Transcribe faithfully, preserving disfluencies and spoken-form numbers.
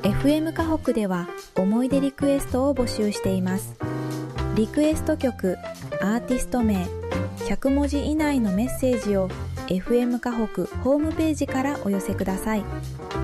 エフエム かほくでは思い出リクエストを募集しています。リクエスト曲、アーティスト名、ひゃくもじ以内のメッセージを エフエム かほくホームページからお寄せください。